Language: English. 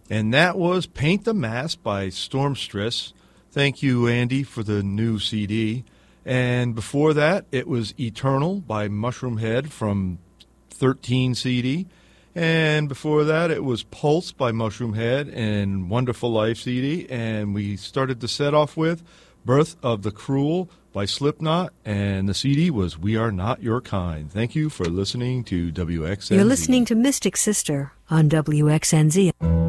And that was Paint the Mask by Stormstress. Thank you, Andy, for the new CD. And before that, it was Eternal by Mushroom Head from 13 CD. And before that, it was Pulse by Mushroom Head and Wonderful Life CD. And we started the set off with Birth of the Cruel by Slipknot. And the CD was We Are Not Your Kind. Thank you for listening to WXNZ. You're listening to Mystic Sister on WXNZ.